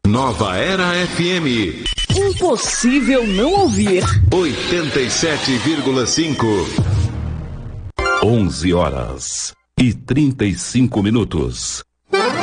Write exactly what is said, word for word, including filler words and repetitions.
Nova Era F M. Impossível não ouvir. oitenta e sete vírgula cinco. onze horas e trinta e cinco minutos.